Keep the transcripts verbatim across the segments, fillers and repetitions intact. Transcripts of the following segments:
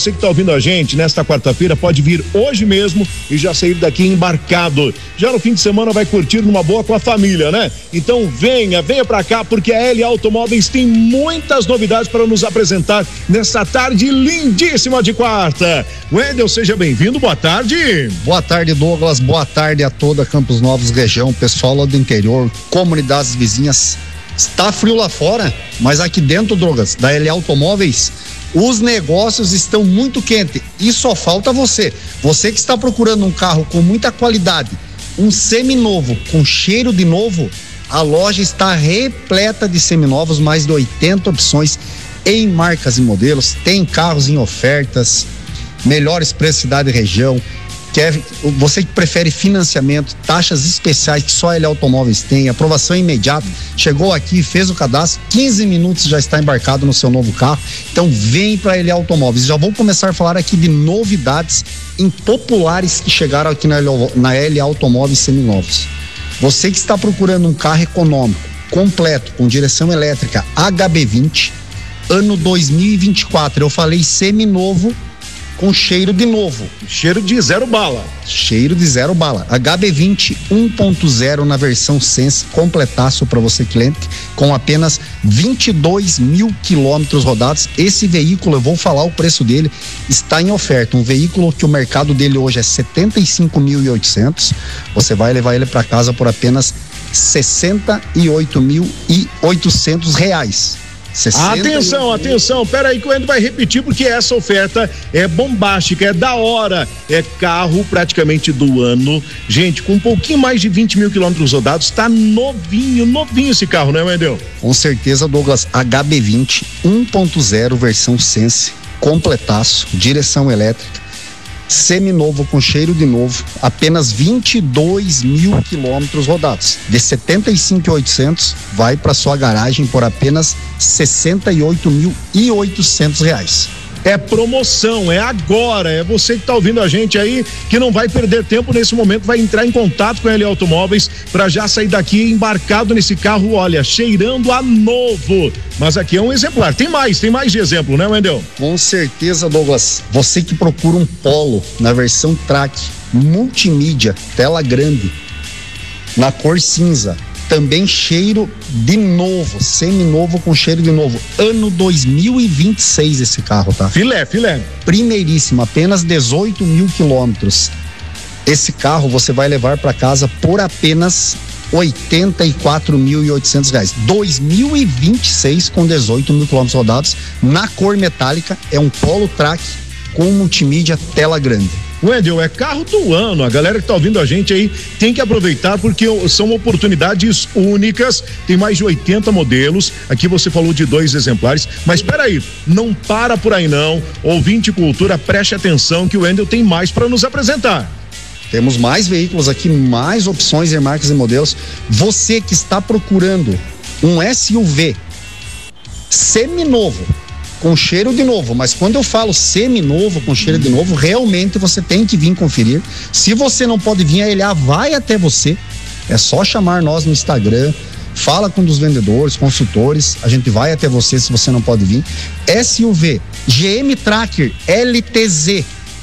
você que está ouvindo a gente nesta quarta-feira pode vir hoje mesmo e já sair daqui embarcado. Já no fim de semana vai curtir numa boa com a família, né? Então venha, venha pra cá porque a L Automóveis tem muitas novidades para nos apresentar nessa tarde lindíssima de quarta. Wendel, seja bem-vindo, boa tarde. Boa tarde, Douglas, boa tarde a toda Campos Novos região, pessoal lá do interior, comunidades vizinhas. Está frio lá fora, mas aqui dentro, Douglas, da L Automóveis, os negócios estão muito quentes e só falta você. Você que está procurando um carro com muita qualidade, um seminovo, com cheiro de novo, a loja está repleta de seminovos, mais de oitenta opções em marcas e modelos. Tem carros em ofertas, melhores preços cidade e região. Quer, você que prefere financiamento, taxas especiais que só a L Automóveis tem, aprovação imediata, chegou aqui, fez o cadastro, quinze minutos já está embarcado no seu novo carro. Então vem para a L Automóveis. Já vou começar a falar aqui de novidades impopulares que chegaram aqui na L, na L Automóveis seminovos. Você que está procurando um carro econômico, completo, com direção elétrica, H B vinte, ano dois mil e vinte e quatro, eu falei seminovo, com cheiro de novo. Cheiro de zero bala. Cheiro de zero bala. H B vinte um ponto zero na versão Sense, completaço para você cliente, com apenas vinte e dois mil quilômetros rodados. Esse veículo, eu vou falar o preço dele, está em oferta. Um veículo que o mercado dele hoje é setenta e cinco mil e oitocentos. Você vai levar ele para casa por apenas sessenta e oito mil e oitocentos reais. Atenção, atenção, pera aí que o Wendel vai repetir porque essa oferta é bombástica, é da hora, é carro praticamente do ano, gente, com um pouquinho mais de vinte mil quilômetros rodados, tá novinho, novinho esse carro, né, Wendel? Com certeza, Douglas, H B vinte um ponto zero versão Sense, completaço, direção elétrica, seminovo com cheiro de novo, apenas vinte e dois mil quilômetros rodados. De setenta e cinco mil e oitocentos vai para sua garagem por apenas sessenta e oito mil e oitocentos reais. É promoção, é agora, é você que está ouvindo a gente aí, que não vai perder tempo nesse momento, vai entrar em contato com a L Automóveis para já sair daqui embarcado nesse carro, olha, cheirando a novo. Mas aqui é um exemplar, tem mais, tem mais de exemplo, né, Wendel? Com certeza, Douglas, você que procura um Polo na versão Track, multimídia, tela grande, na cor cinza, também cheiro de novo, seminovo com cheiro de novo, ano dois mil e vinte e seis esse carro, tá? Filé, filé. Primeiríssimo, apenas dezoito mil quilômetros. Esse carro você vai levar para casa por apenas oitenta e quatro mil e oitocentos reais. dois mil e vinte e seis com dezoito mil quilômetros rodados, na cor metálica, é um Polo Track com multimídia, tela grande. Wendel, é carro do ano, a galera que tá ouvindo a gente aí tem que aproveitar porque são oportunidades únicas, tem mais de oitenta modelos, aqui você falou de dois exemplares, mas espera aí, não para por aí não, ouvinte cultura, preste atenção que o Wendel tem mais para nos apresentar. Temos mais veículos aqui, mais opções em marcas e modelos. Você que está procurando um S U V seminovo, com cheiro de novo, mas quando eu falo seminovo com cheiro de novo, realmente você tem que vir conferir. Se você não pode vir, a L A vai até você, é só chamar nós no Instagram, fala com um dos vendedores, consultores, a gente vai até você se você não pode vir. S U V G M Tracker L T Z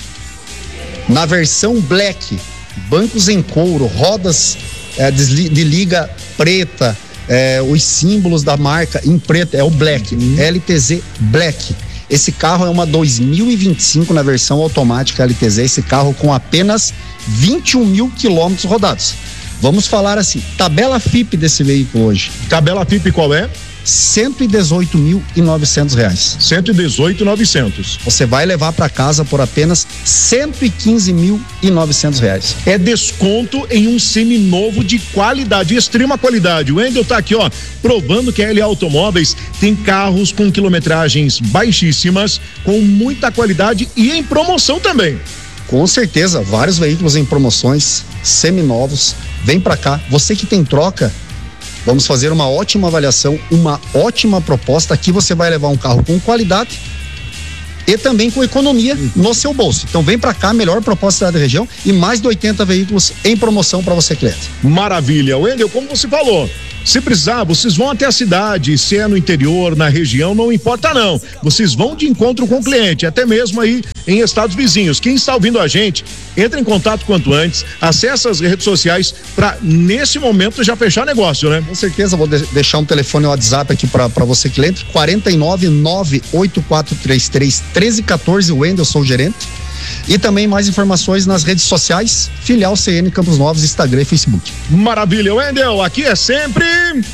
na versão Black, bancos em couro, rodas é, de liga preta, É, os símbolos da marca em preto, é o Black, uhum. L T Z Black. Esse carro é uma dois mil e vinte e cinco na versão automática L T Z, esse carro com apenas vinte e um mil quilômetros rodados. Vamos falar assim, tabela F I P desse veículo hoje. Tabela F I P qual é? cento e dezoito mil e novecentos reais. cento e dezoito mil e novecentos. Você vai levar para casa por apenas cento e quinze mil e novecentos reais. É desconto em um seminovo de qualidade, extrema qualidade. O Wendel tá aqui, ó, provando que a L Automóveis tem carros com quilometragens baixíssimas, com muita qualidade e em promoção também. Com certeza, vários veículos em promoções, seminovos. Vem para cá. Você que tem troca, vamos fazer uma ótima avaliação, uma ótima proposta. Aqui você vai levar um carro com qualidade e também com economia no seu bolso. Então vem pra cá, melhor proposta da região e mais de oitenta veículos em promoção para você, cliente. Maravilha. Wendel, como você falou, se precisar, vocês vão até a cidade, se é no interior, na região, não importa não. Vocês vão de encontro com o cliente, até mesmo aí em estados vizinhos. Quem está ouvindo a gente, entra em contato quanto antes, acessa as redes sociais para nesse momento já fechar negócio, né? Com certeza, vou de- deixar um telefone WhatsApp aqui para você que entra, quarenta e nove, nove oito quatro três três, um três um quatro, o Wendel, sou o gerente. E também mais informações nas redes sociais, Filial C N Campos Novos, Instagram e Facebook. Maravilha, Wendel, aqui é sempre...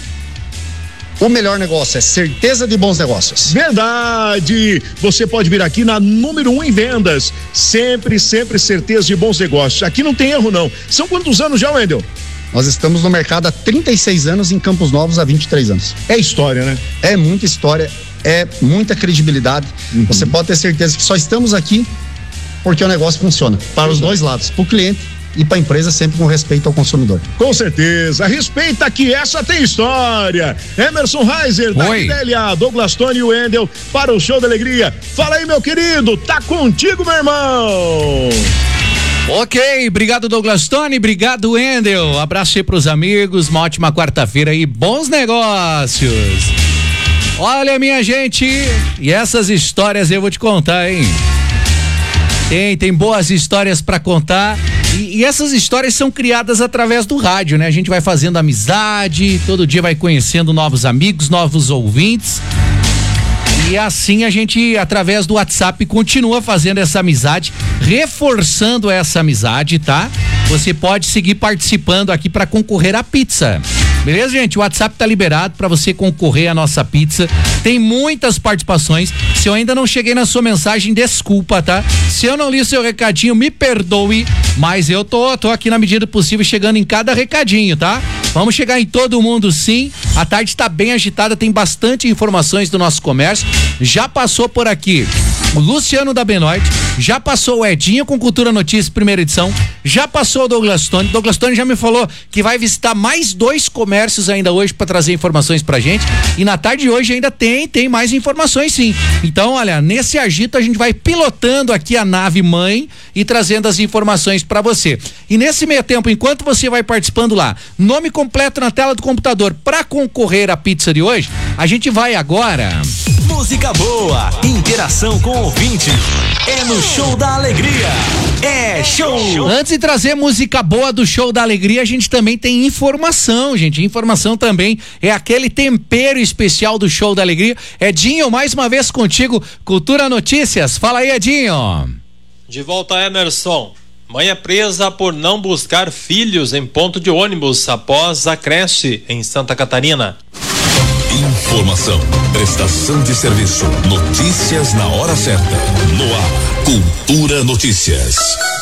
O melhor negócio é certeza de bons negócios. Verdade! Você pode vir aqui na número um em vendas. Sempre, sempre certeza de bons negócios. Aqui não tem erro, não. São quantos anos já, Wendel? Nós estamos no mercado há trinta e seis anos, em Campos Novos há vinte e três anos. É história, né? É muita história, é muita credibilidade. Uhum. Você pode ter certeza que só estamos aqui porque o negócio funciona. Para os dois lados, para o cliente e para a empresa, sempre com respeito ao consumidor. Com certeza, respeita que essa tem história. Emerson Reiser, da Idélia, Douglas Tony e Wendel para o Show da Alegria. Fala aí, meu querido, tá contigo, meu irmão. Ok, obrigado Douglas Tony, obrigado Wendel, abraço aí pros amigos, uma ótima quarta-feira e bons negócios. Olha, minha gente, e essas histórias eu vou te contar, hein? Tem, tem boas histórias pra contar. E, e essas histórias são criadas através do rádio, né? A gente vai fazendo amizade, todo dia vai conhecendo novos amigos, novos ouvintes. E assim a gente, através do WhatsApp, continua fazendo essa amizade, reforçando essa amizade, tá? Você pode seguir participando aqui para concorrer à pizza. Beleza, gente? O WhatsApp tá liberado para você concorrer à nossa pizza. Tem muitas participações. Se eu ainda não cheguei na sua mensagem, desculpa, tá? Se eu não li o seu recadinho, me perdoe, mas eu tô, tô aqui na medida do possível chegando em cada recadinho, tá? Vamos chegar em todo mundo, sim. A tarde está bem agitada, tem bastante informações do nosso comércio. Já passou por aqui o Luciano da Benoit, já passou o Edinho com Cultura Notícias, primeira edição, já passou o Douglas Tony. Douglas Tony já me falou que vai visitar mais dois comércios ainda hoje para trazer informações pra gente, e na tarde de hoje ainda tem, tem mais informações, sim. Então, olha, nesse agito a gente vai pilotando aqui a nave mãe e trazendo as informações para você. E nesse meio tempo, enquanto você vai participando lá, nome completo na tela do computador para concorrer à pizza de hoje, a gente vai agora... Música boa, interação com o ouvinte, é no Show da Alegria, é show! Antes de trazer música boa do Show da Alegria, a gente também tem informação, gente, informação também é aquele tempero especial do Show da Alegria. Edinho, mais uma vez contigo, Cultura Notícias, fala aí, Edinho. De volta, Emerson. Mãe é presa por não buscar filhos em ponto de ônibus após a creche em Santa Catarina. Informação, prestação de serviço, notícias na hora certa. No ar, Cultura Notícias.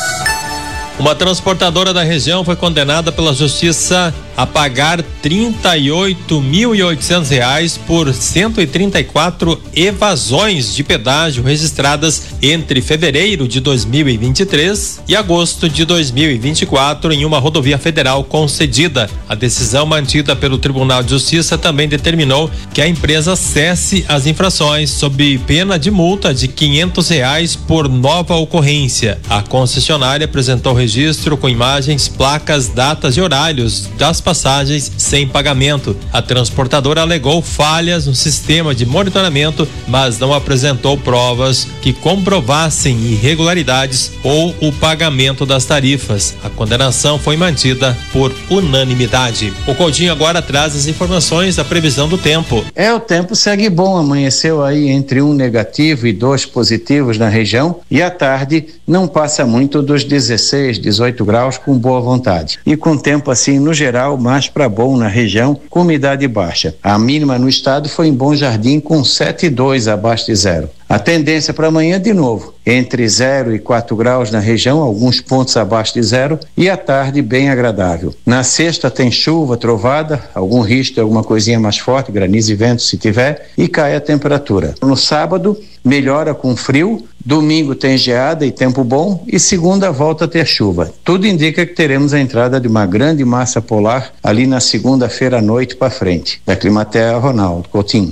Uma transportadora da região foi condenada pela justiça a pagar trinta e oito mil e oitocentos reais por cento e trinta e quatro evasões de pedágio registradas entre fevereiro de dois mil e vinte e três e agosto de dois mil e vinte e quatro em uma rodovia federal concedida. A decisão mantida pelo Tribunal de Justiça também determinou que a empresa cesse as infrações sob pena de multa de quinhentos reais por nova ocorrência. A concessionária apresentou registro com imagens, placas, datas e horários das passagens sem pagamento. A transportadora alegou falhas no sistema de monitoramento, mas não apresentou provas que comprovassem irregularidades ou o pagamento das tarifas. A condenação foi mantida por unanimidade. O Coutinho agora traz as informações da previsão do tempo. É, o tempo segue bom, amanheceu aí entre um negativo e dois positivos na região, e à tarde não passa muito dos dezesseis, dezoito graus com boa vontade. E com tempo assim, no geral, mais para bom na região, com umidade baixa. A mínima no estado foi em Bom Jardim com sete vírgula dois abaixo de zero. A tendência para amanhã, de novo, entre zero e quatro graus na região, alguns pontos abaixo de zero, e à tarde bem agradável. Na sexta tem chuva, trovada, algum risco de alguma coisinha mais forte, granizo e vento se tiver, e cai a temperatura. No sábado, melhora com frio, domingo tem geada e tempo bom, e segunda volta a ter chuva. Tudo indica que teremos a entrada de uma grande massa polar ali na segunda-feira à noite para frente. Da Climaterra, Ronaldo Coutinho.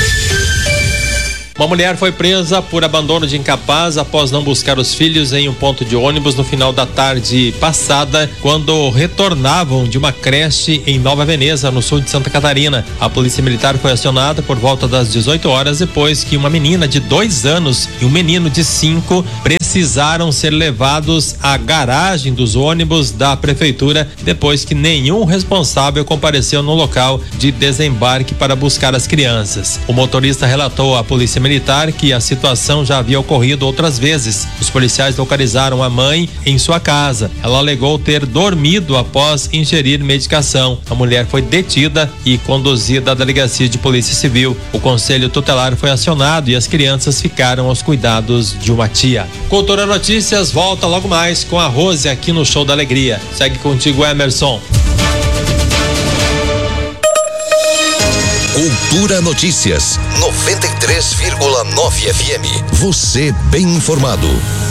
Uma mulher foi presa por abandono de incapaz após não buscar os filhos em um ponto de ônibus no final da tarde passada, quando retornavam de uma creche em Nova Veneza, no sul de Santa Catarina. A polícia militar foi acionada por volta das dezoito horas, depois que uma menina de dois anos e um menino de cinco precisaram precisaram ser levados à garagem dos ônibus da prefeitura depois que nenhum responsável compareceu no local de desembarque para buscar as crianças. O motorista relatou à Polícia Militar que a situação já havia ocorrido outras vezes. Os policiais localizaram a mãe em sua casa. Ela alegou ter dormido após ingerir medicação. A mulher foi detida e conduzida à delegacia de Polícia Civil. O conselho tutelar foi acionado e as crianças ficaram aos cuidados de uma tia. Cultura Notícias volta logo mais com a Rose aqui no Show da Alegria. Segue contigo, Emerson. Cultura Notícias, noventa e três vírgula nove F M. Você bem informado.